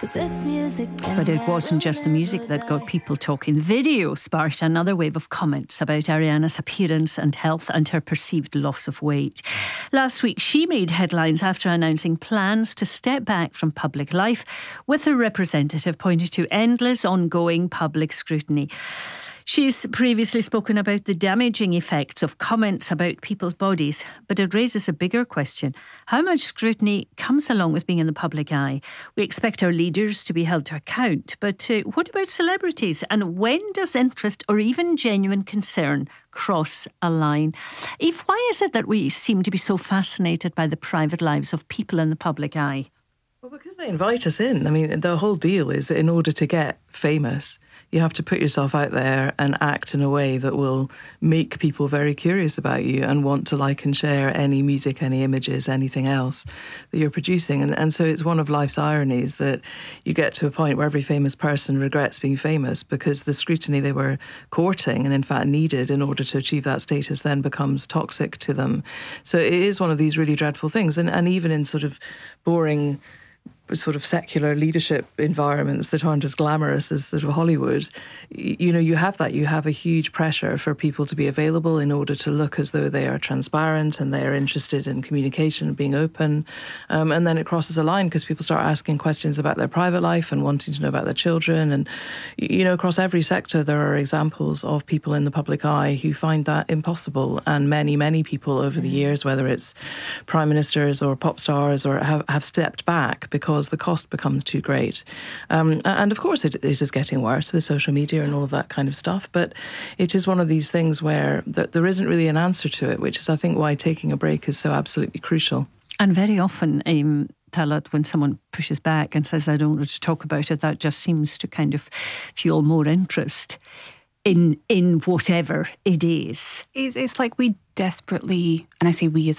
But it wasn't just the music that got people talking. Video sparked another wave of comments about Ariana's appearance and health and her perceived loss of weight. Last week, she made headlines after announcing plans to step back from public life, with a representative pointing to endless ongoing public scrutiny. She's previously spoken about the damaging effects of comments about people's bodies, but it raises a bigger question. How much scrutiny comes along with being in the public eye? We expect our leaders to be held to account, but what about celebrities? And when does interest or even genuine concern cross a line? Eve, why is it that we seem to be so fascinated by the private lives of people in the public eye? Well, because they invite us in. I mean, the whole deal is that in order to get famous, you have to put yourself out there and act in a way that will make people very curious about you and want to like and share any music, any images, anything else that you're producing. And so it's one of life's ironies that you get to a point where every famous person regrets being famous because the scrutiny they were courting and in fact needed in order to achieve that status then becomes toxic to them. So it is one of these really dreadful things. And even in sort of boring sort of secular leadership environments that aren't as glamorous as sort of Hollywood, you know, you have that. You have a huge pressure for people to be available in order to look as though they are transparent and they are interested in communication and being open. And then it crosses a line because people start asking questions about their private life and wanting to know about their children. And, you know, across every sector, there are examples of people in the public eye who find that impossible. And many, many people over the years, whether it's prime ministers or pop stars, or have stepped back because the cost becomes too great. And of course it is getting worse with social media and all of that kind of stuff, but it is one of these things where there isn't really an answer to it, which is I think why taking a break is so absolutely crucial. And very often, Talat, when someone pushes back and says, I don't want to talk about it, that just seems to kind of fuel more interest in whatever it is. It's like we desperately, and I say we as